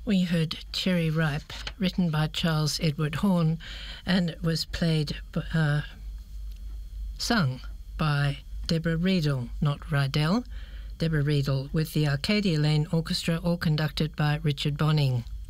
We heard Cherry Ripe, written by Charles Edward Horn, and it was sung by Deborah Riedel, not Rydell. Deborah Riedel with the Arcadia Lane Orchestra, all conducted by Richard Bonning.